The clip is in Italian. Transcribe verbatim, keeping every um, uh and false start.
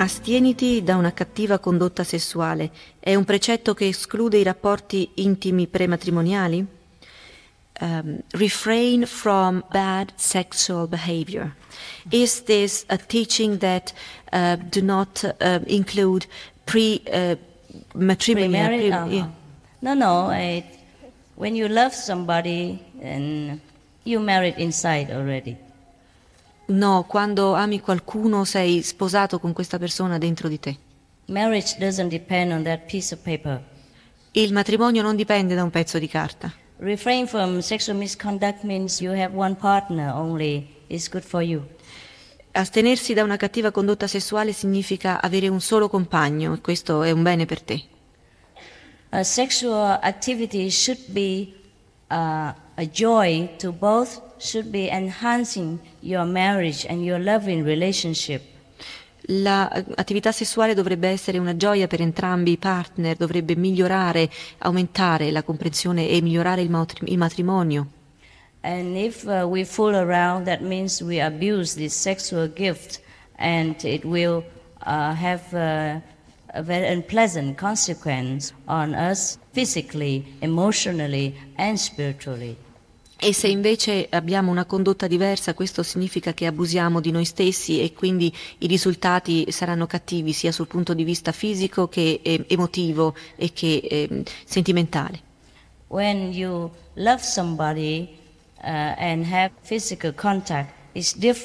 Astieniti da una cattiva condotta sessuale è un precetto che esclude i rapporti intimi prematrimoniali? Um, refrain from bad sexual behavior. Is this a teaching that uh, do not uh, include pre uh, matrimonial? Pre-married? Pre- Uh-huh. yeah. No, no. I, when you love somebody, and you married inside already. No, quando ami qualcuno sei sposato con questa persona dentro di te. Marriage doesn't depend on that piece of paper. Il matrimonio non dipende da un pezzo di carta. Refrain from sexual misconduct means you have one partner only. It's good for you. Astenersi da una cattiva condotta sessuale significa avere un solo compagno e questo è un bene per te. A sexual activity should be uh, a joy to both, should be enhancing your marriage and your loving relationship. L'attività sessuale dovrebbe essere una gioia per entrambi i partner, dovrebbe migliorare, aumentare la comprensione e migliorare il, matri- il matrimonio. And if uh, we fool around, that means we abuse this sexual gift, and it will uh, have uh, a very unpleasant consequence on us physically, emotionally, and spiritually. E se invece abbiamo una condotta diversa, questo significa che abusiamo di noi stessi e quindi i risultati saranno cattivi sia sul punto di vista fisico che eh, emotivo e che eh, sentimentale. When you love somebody uh, and have physical contact, it's different.